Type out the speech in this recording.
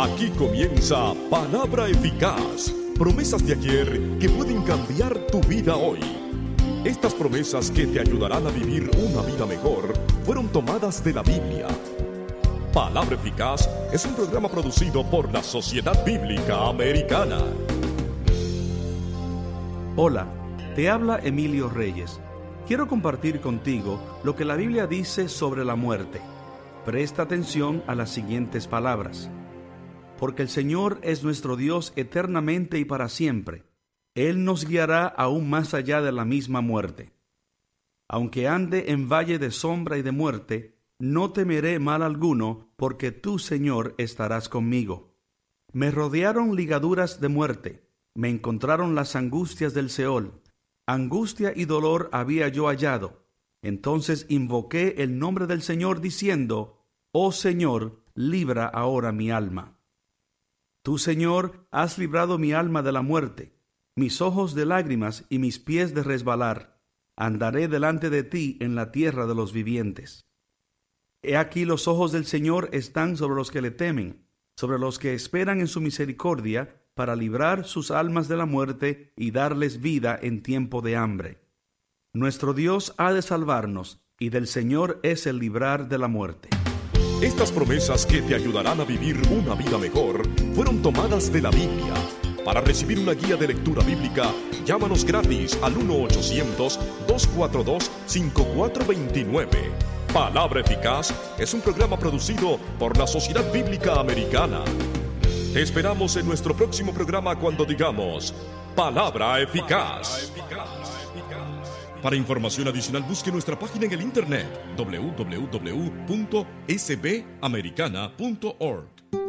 Aquí comienza Palabra Eficaz. Promesas de ayer que pueden cambiar tu vida hoy. Estas promesas que te ayudarán a vivir una vida mejor fueron tomadas de la Biblia. Palabra Eficaz es un programa producido por la Sociedad Bíblica Americana. Hola, te habla Emilio Reyes. Quiero compartir contigo lo que la Biblia dice sobre la muerte. Presta atención a las siguientes palabras. Porque el Señor es nuestro Dios eternamente y para siempre. Él nos guiará aún más allá de la misma muerte. Aunque ande en valle de sombra y de muerte, no temeré mal alguno, porque tú, Señor, estarás conmigo. Me rodearon ligaduras de muerte, me encontraron las angustias del Seol. Angustia y dolor había yo hallado. Entonces invoqué el nombre del Señor diciendo: Oh Señor, libra ahora mi alma. Tú, Señor, has librado mi alma de la muerte, mis ojos de lágrimas y mis pies de resbalar. Andaré delante de ti en la tierra de los vivientes. He aquí los ojos del Señor están sobre los que le temen, sobre los que esperan en su misericordia, para librar sus almas de la muerte y darles vida en tiempo de hambre. Nuestro Dios ha de salvarnos, y del Señor es el librar de la muerte. Estas promesas que te ayudarán a vivir una vida mejor fueron tomadas de la Biblia. Para recibir una guía de lectura bíblica, llámanos gratis al 1-800-242-5429. Palabra Eficaz es un programa producido por la Sociedad Bíblica Americana. Te esperamos en nuestro próximo programa cuando digamos Palabra Eficaz. Para información adicional, busque nuestra página en el internet www.sbamericana.org.